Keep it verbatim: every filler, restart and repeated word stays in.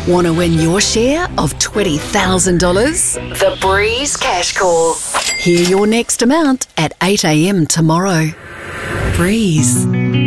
Want to win your share of twenty thousand dollars? The Breeze Cash Call. Hear your next amount at eight a m tomorrow. Breeze.